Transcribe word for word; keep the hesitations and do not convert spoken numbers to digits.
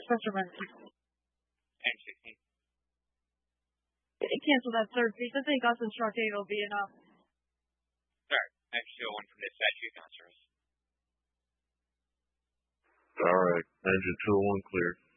instruments. Engine sixteen. Cancel that third piece. I think us and Shark eight will be enough. Sir, Engine two oh one from dispatch, you can service. All right, Engine two oh one cleared.